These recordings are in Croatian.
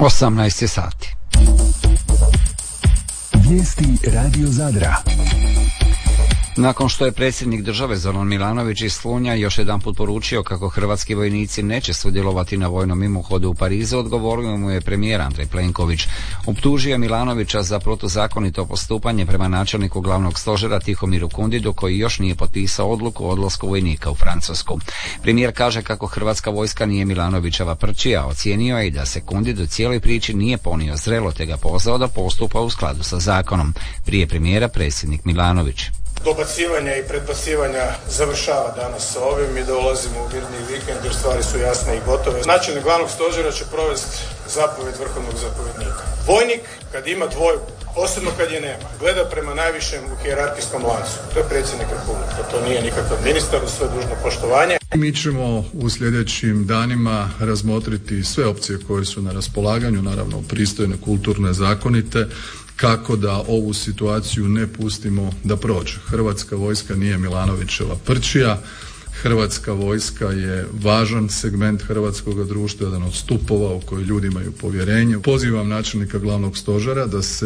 18 sati. Vijesti Radio Zadra. Nakon što je predsjednik države Zoran Milanović iz Slunja još jedanput poručio kako hrvatski vojnici neće sudjelovati na vojnom mimohodu u Parizu, odgovorio mu je premijer Andrej Plenković. Optužio Milanovića za protuzakonito postupanje prema načelniku glavnog stožera Tihomiru Kundidu, koji još nije potpisao odluku o odlasku vojnika u Francusku. Premijer kaže kako hrvatska vojska nije Milanovićeva prčija, ocijenio je i da se Kundid u cijeloj priči nije ponio zrelo, te ga pozvao da postupa u skladu sa zakonom. Prije premijera predsjednik Milanović. Dobacivanja i predbacivanja završava danas sa ovim i da ulazimo u mirni vikend jer stvari su jasne i gotove. Načelnik glavnog stožera će provesti zapovjed vrhovnog zapovjednika. Vojnik kad ima dvojbu, posebno kad je nema, gleda prema najvišem u hijerarhijskom lancu. To je predsjednik Republike, to nije nikakav ministar, uz sve dužno poštovanje. Mi ćemo u sljedećim danima razmotriti sve opcije koje su na raspolaganju, naravno pristojne, kulturne, zakonite, kako da ovu situaciju ne pustimo da prođe. Hrvatska vojska nije Milanovićeva prčija. Hrvatska vojska je važan segment hrvatskog društva, jedan od stupova u koji ljudi imaju povjerenje. Pozivam načelnika glavnog stožera da se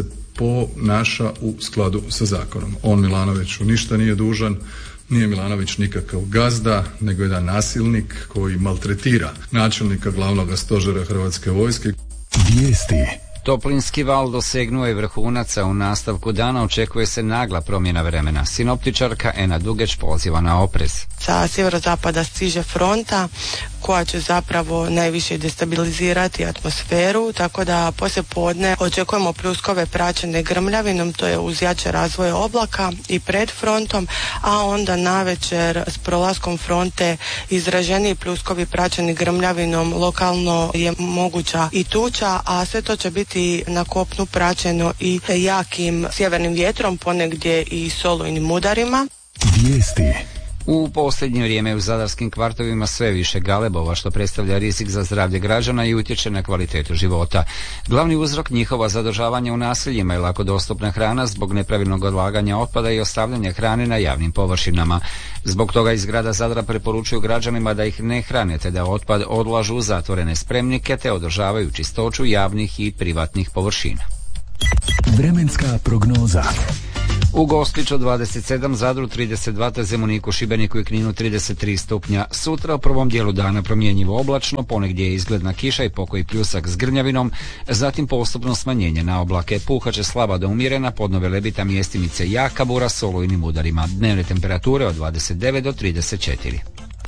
ponaša u skladu sa zakonom. On Milanoviću ništa nije dužan, nije Milanović nikakav gazda, nego jedan nasilnik koji maltretira načelnika glavnog stožera Hrvatske vojske. Vijesti. Toplinski val dosegnuo je vrhunac, a u nastavku dana očekuje se nagla promjena vremena. Sinoptičarka Ena Dugeć poziva na oprez. Sa sjeverozapada stiže fronta koja će zapravo najviše destabilizirati atmosferu, tako da poslijepodne očekujemo pljuskove praćene grmljavinom, to je uz jače razvoje oblaka i pred frontom, a onda navečer s prolaskom fronte izraženiji pljuskovi praćeni grmljavinom, lokalno je moguća i tuča, a sve to će biti na kopnu praćeno i jakim sjevernim vjetrom, ponegdje i solujnim udarima. Vijesti. U posljednje vrijeme u zadarskim kvartovima sve više galebova, što predstavlja rizik za zdravlje građana i utječe na kvalitetu života. Glavni uzrok njihova zadržavanja u naseljima je lako dostupna hrana zbog nepravilnog odlaganja otpada i ostavljanja hrane na javnim površinama. Zbog toga iz grada Zadra preporučuju građanima da ih ne hrane, te da otpad odlažu u zatvorene spremnike, te održavaju čistoću javnih i privatnih površina. Vremenska prognoza. U Gospiću 27, Zadru 32, te Zemuniku, Šibeniku i Kninu 33 stupnja. Sutra u prvom dijelu dana promjenjivo oblačno, ponegdje je izgledna kiša i pokoji pljusak s grmljavinom, zatim postupno smanjenje na oblake. Puhaće slaba do umjerena, podnove lebita, mjestimice jaka bura s olujnim udarima. Dnevne temperature od 29 do 34.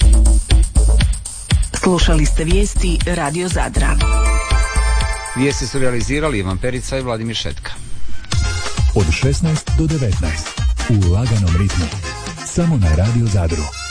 Slušali ste vijesti Radio Zadra. Vijesti su realizirali Ivan Perica i Vladimir Šetka. Od 16 do 19 u laganom ritmu. Samo na Radio Zadru.